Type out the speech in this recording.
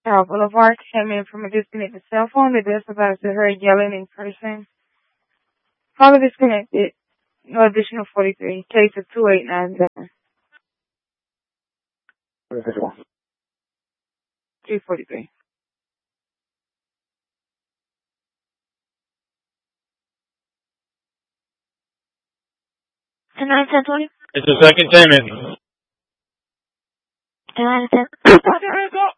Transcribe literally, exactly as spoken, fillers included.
Carroll Boulevard came in from a disconnected cell phone. The desk provider to her yelling in person. Caller disconnected. No additional forty-three. Case of two eight nine seven. three forty-three. ten nine ten twenty. It's the second time in. ten nine ten.